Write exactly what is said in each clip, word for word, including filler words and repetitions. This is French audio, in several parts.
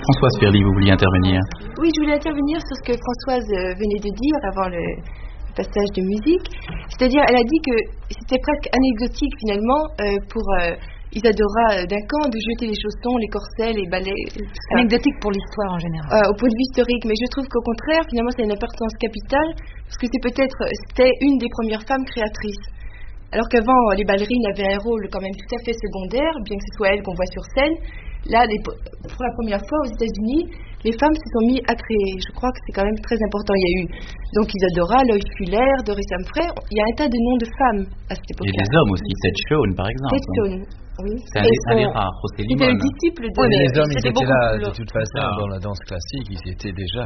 Françoise Ferly, vous vouliez intervenir? Oui, je voulais intervenir sur ce que Françoise venait de dire avant le passage de musique. C'est-à-dire, elle a dit que c'était presque anecdotique finalement euh, pour euh, Isadora Duncan de jeter les chaussons, les corsets, les balais. Anecdotique pour l'histoire en général. Euh, au point de vue historique, mais je trouve qu'au contraire, finalement, c'est une importance capitale parce que c'est peut-être c'était une des premières femmes créatrices. Alors qu'avant, les ballerines avaient un rôle quand même tout à fait secondaire, bien que ce soit elles qu'on voit sur scène. Là, les, pour la première fois aux États-Unis, les femmes se sont mises à créer. Je crois que c'est quand même très important. Il y a eu donc Isadora, Lois Fuller, Doris Humphrey. Il y a un tas de noms de femmes à cette époque-là. Il y a des hommes aussi, Ted Stone par exemple. Ted Stone, oui. C'est un, des, un des rares, José Limón. C'était le disciple de... Oui, mais les hommes, ils étaient étaient là plus... de toute façon ah. dans la danse classique, ils y étaient déjà.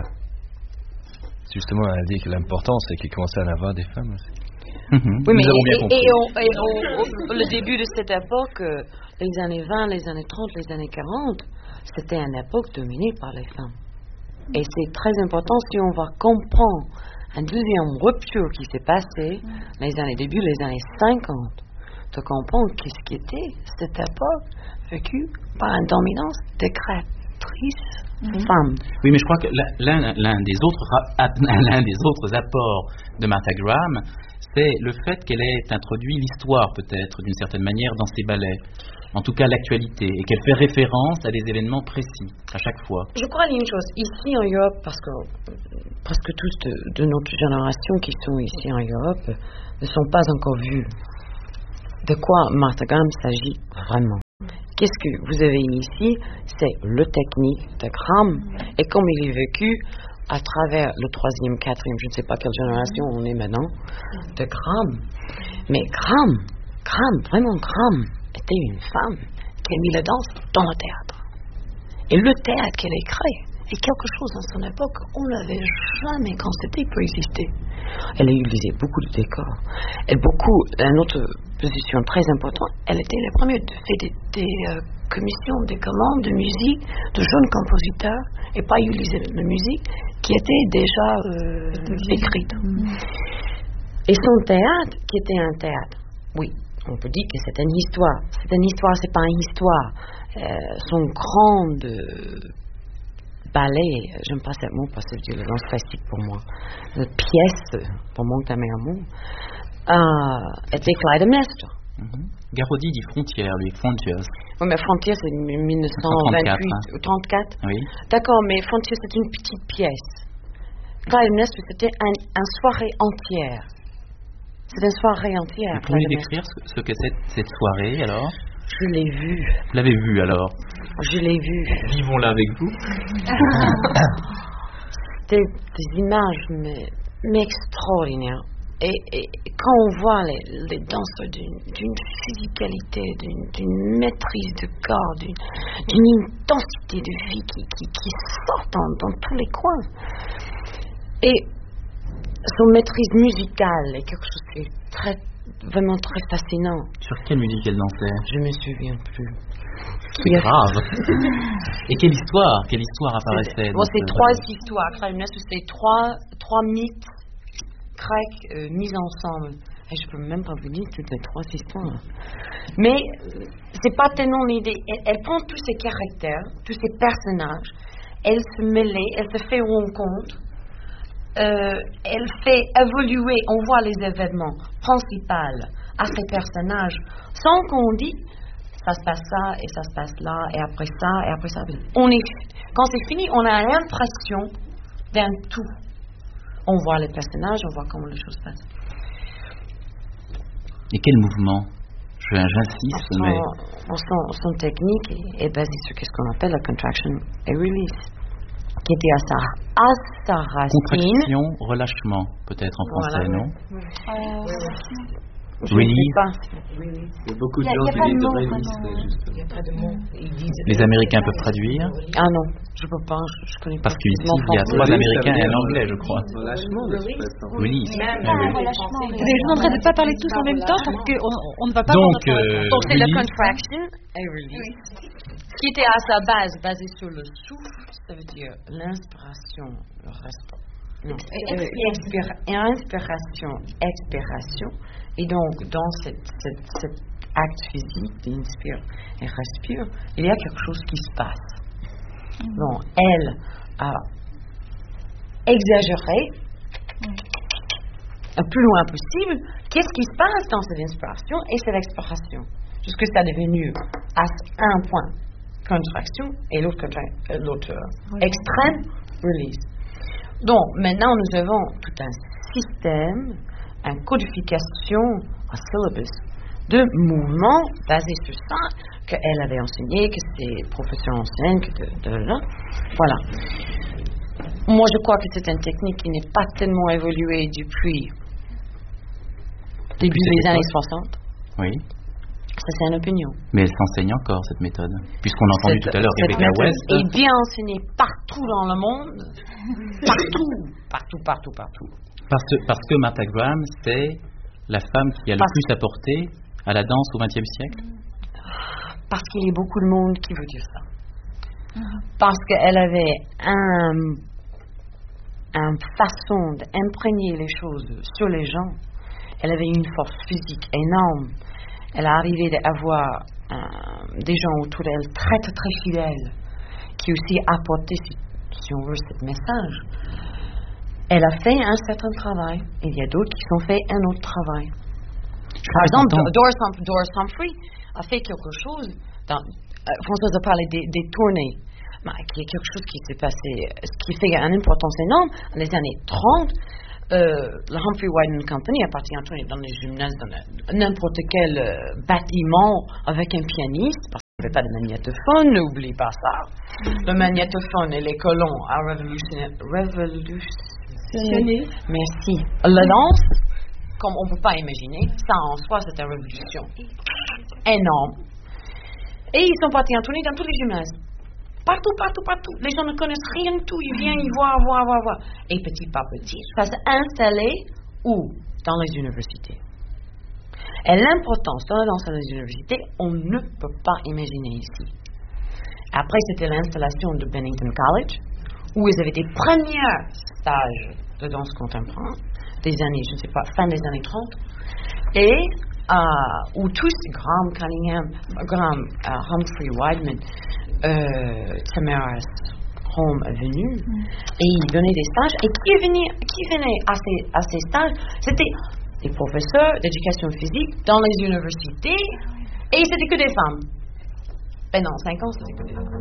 Justement, elle a dit que l'important, c'est qu'il commençait à en avoir des femmes aussi. Mm-hmm. Oui, mais et, et, on, et on, au, le début de cette époque, euh, les années vingt, les années trente, les années quarante, c'était une époque dominée par les femmes. Et c'est très important si on va comprendre une deuxième rupture qui s'est passée les années début, les années cinquante, de comprendre qu'est-ce qui était cette époque vécue par une dominance des créatrices mm-hmm. femmes. Oui, mais je crois que l'un, l'un des autres, l'un des autres apports de Martha Graham, c'est le fait qu'elle ait introduit l'histoire, peut-être, d'une certaine manière, dans ses ballets. En tout cas, l'actualité. Et qu'elle fait référence à des événements précis, à chaque fois. Je crois une chose. Ici, en Europe, parce que presque tous de, de notre génération qui sont ici en Europe ne sont pas encore vus de quoi Martha Graham s'agit vraiment. Qu'est-ce que vous avez ici? C'est le technique de Graham. Et comme il est vécu à travers le troisième, quatrième, je ne sais pas quelle génération on est maintenant, de Graham. Mais Graham, Graham, vraiment Graham, était une femme qui a mis la danse dans le théâtre. Et le théâtre qu'elle a créé est quelque chose dans son époque, on n'avait jamais constaté peut exister. Elle a utilisé beaucoup de décors. Et beaucoup, une autre position très importante, elle était la première qui fait des, des euh, commissions, des commandes de musique de jeunes compositeurs et pas utiliser la musique qui était déjà euh, écrite. Mmh. Et son théâtre, qui était un théâtre, oui, on peut dire que c'est une histoire. C'est une histoire, c'est pas une histoire. Euh, son grand euh, ballet, j'aime pas ce mot parce que c'est le danse classique pour moi, la pièce, pour moi, t'as un mot, euh, était Clytemnestra. Mm-hmm. Garaudy dit Frontières, lui, Frontiers. Oui, mais Frontiers, c'est mille neuf cent vingt-huit ou trente-quatre. Oui. D'accord, mais Frontiers, c'est une petite pièce. Clytemnestra, c'était une un soirée entière. C'est une soirée entière. Vous pouvez décrire ce, ce que c'est cette soirée, alors? Je l'ai vue. Vous l'avez vue, alors? Je l'ai vue. Vivons-la avec vous. C'était des images, mais, mais extraordinaires. Et, et quand on voit les, les danseurs d'une, d'une physicalité, d'une, d'une maîtrise de corps, d'une, d'une intensité de vie qui, qui, qui sort dans, dans tous les coins. Et son maîtrise musicale est quelque chose qui est très, vraiment très fascinant. Sur quelle musique elle dansait? Je me souviens plus. C'est grave. Et quelle histoire, quelle histoire apparaissait? Bon, c'est trois histoires. C'est trois, trois mythes grecs euh, mis ensemble. Et je peux même pas vous dire toutes les trois histoires. Mais euh, c'est pas tellement l'idée. Elle, elle prend tous ces caractères, tous ces personnages. Elle se mêle, elle se fait rencontre. Euh, elle fait évoluer, on voit les événements principaux à ces personnages sans qu'on dise ça se passe ça et ça se passe là et après ça et après ça. On est, quand c'est fini, on a l'impression d'un tout. On voit les personnages, on voit comment les choses passent. Et quel mouvement? Je, J'insiste, son, mais son, son technique est, est basée sur ce qu'on appelle la contraction et release, qui était à sa, à sa racine. Contraction, relâchement, peut-être en français, voilà, non? Oui. Euh, Release. Il y a beaucoup de gens qui disent release. Il n'y a pas de mot. Les Américains peuvent traduire? Ah non, je ne peux pas, je, je connais pas. Parce qu'ici, il y a trois Américains et un Anglais, je crois. Relâchement, de toute façon. Release. Je suis en train de ne pas parler tous en même temps parce qu'on on ne va pas... Donc, euh, Donc c'est la contraction et release. Qui était à sa base, basé sur le souffle, ça veut dire l'inspiration, le respiration. Non, expira- inspiration, expiration. Et donc, dans cette, cette, cet acte physique d'inspire et respire, il y a quelque chose qui se passe. Bon, elle a exagéré le plus loin possible. Qu'est-ce qui se passe dans cette inspiration et cette exploration? Jusque ça est devenu à un point contraction et l'autre, contra- euh, l'autre euh, extrême release. Donc maintenant nous avons tout un système, une codification, un syllabus de mouvements basés sur ça qu'elle avait enseigné, que ses professeurs enseignent, que de, de là. Voilà. Moi je crois que c'est une technique qui n'est pas tellement évoluée depuis début des années soixante. Oui. Ça, c'est une opinion. Mais elle s'enseigne encore, cette méthode. Puisqu'on a entendu cette, tout à l'heure Rebecca West. Et bien enseignée partout dans le monde. Partout. Partout, partout, partout. Parce, parce que Martha Graham, c'est la femme qui a le parce, plus apporté à la danse au vingtième siècle. Parce qu'il y a beaucoup de monde qui veut dire ça. Parce qu'elle avait un, une façon d'imprégner les choses sur les gens. Elle avait une force physique énorme. Elle a arrivé d'avoir euh, des gens autour d'elle très, très, très fidèles, qui aussi apportaient, si, si on veut, ce message. Elle a fait un certain travail, et il y a d'autres qui ont fait un autre travail. Par exemple, Doris, Hum- Doris Humphrey a fait quelque chose, dans, euh, Françoise a parlé des, des tournées, mais il y a quelque chose qui s'est passé, qui fait une importance énorme, dans les années trente, Euh, la Humphrey Wyden Company a parti en tournée dans les gymnases, dans n'importe quel euh, bâtiment avec un pianiste, parce qu'il n'y avait pas de magnétophone, n'oubliez pas ça. Le magnétophone et les colons a révolutionné. Révolutionné. Merci. La danse, comme on ne peut pas imaginer, ça en soi c'est une révolution énorme. Et ils sont partis en tournée dans tous les gymnases. Partout, partout, partout. Les gens ne connaissent rien du tout. Ils viennent, ils voient, voient, voient, voient. Et petit par petit, ça s'est installé où? Dans les universités. Et l'importance de la danse dans les universités, on ne peut pas imaginer ici. Après, c'était l'installation de Bennington College, où ils avaient des premiers stages de danse contemporaine, des années, je ne sais pas, fin des années trente. Et euh, où tous, Graham Cunningham, Graham uh, Humphrey Wyden, Euh, Tamaris Home est venu mm. et il donnait des stages et qui venait, qui venait à, ces, à ces stages, c'était des professeurs d'éducation physique dans les universités et c'était que des femmes. Ben non, cinq ans c'était que des femmes.